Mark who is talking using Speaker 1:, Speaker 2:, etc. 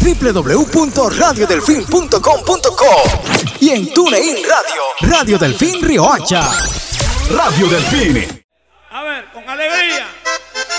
Speaker 1: www.radiodelfin.com.co y en TuneIn Radio, Radio Delfín Riohacha. Radio Delfín.
Speaker 2: A ver, con alegría.